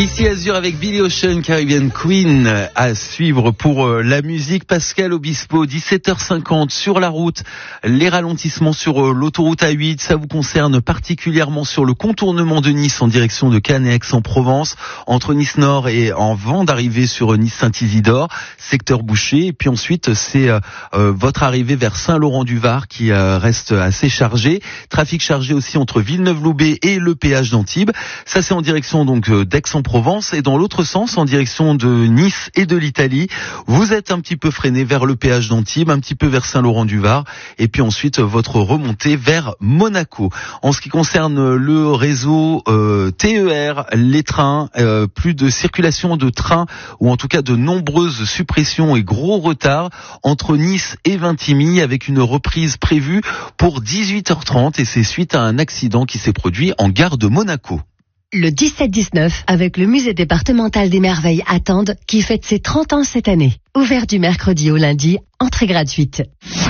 Ici Azur avec Billy Ocean, Caribbean Queen à suivre pour la musique. Pascal Obispo, 17h50 sur la route. Les ralentissements sur l'autoroute A8, ça vous concerne particulièrement sur le contournement de Nice en direction de Cannes et Aix-en-Provence, entre Nice Nord et en vent d'arrivée sur Nice Saint-Isidore, secteur bouché. Et puis ensuite, c'est votre arrivée vers Saint-Laurent-du-Var qui reste assez chargé. Trafic chargé aussi entre Villeneuve-Loubet et le péage d'Antibes. Ça, c'est en direction donc d'Aix-en-Provence, et dans l'autre sens, en direction de Nice et de l'Italie, vous êtes un petit peu freiné vers le péage d'Antibes, un petit peu vers Saint-Laurent-du-Var, et puis ensuite votre remontée vers Monaco. En ce qui concerne le réseau TER, les trains, plus de circulation de trains, ou en tout cas de nombreuses suppressions et gros retards entre Nice et Vintimille, avec une reprise prévue pour 18h30, et c'est suite à un accident qui s'est produit en gare de Monaco. Le 17-19 avec le musée départemental des merveilles à Tende qui fête ses 30 ans cette année. Ouvert du mercredi au lundi, entrée gratuite.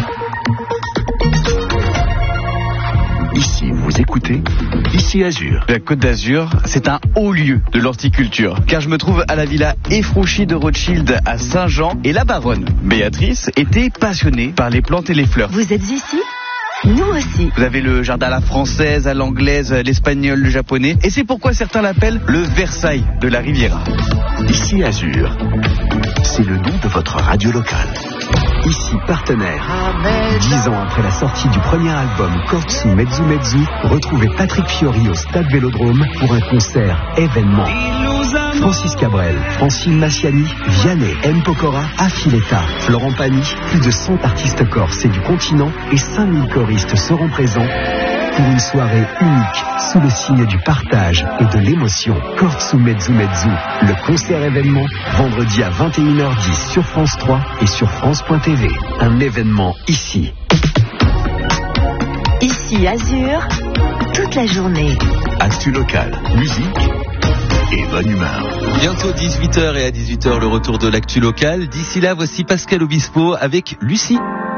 Ici, vous écoutez Ici Azur. La Côte d'Azur, c'est un haut lieu de l'horticulture, car je me trouve à la villa Effrouchie de Rothschild à Saint-Jean, et la baronne Béatrice était passionnée par les plantes et les fleurs. Vous êtes ici ? Nous aussi. Vous avez le jardin à la française, à l'anglaise, l'espagnol, le japonais, et c'est pourquoi certains l'appellent le Versailles de la Riviera. Ici Azur, c'est le nom de votre radio locale. Ici partenaire. 10 ans après la sortie du premier album Cortsu Mezzu Mezzu, retrouvez Patrick Fiori au Stade Vélodrome pour un concert événement. Francis Cabrel, Francine Massiani, Vianney, M. Pokora, Affiletta, Florent Pagny, plus de 100 artistes corses et du continent et 5000 choristes seront présents pour une soirée unique sous le signe du partage et de l'émotion. Cortsu Mezzu Mezzu, le concert événement, vendredi à 21h10 sur France 3 et sur France.tv. Un événement ici. Ici Azur, toute la journée. Actu local, musique et bonne humeur. Bientôt 18h, et à 18h le retour de l'actu locale. D'ici là, voici Pascal Obispo avec Lucie.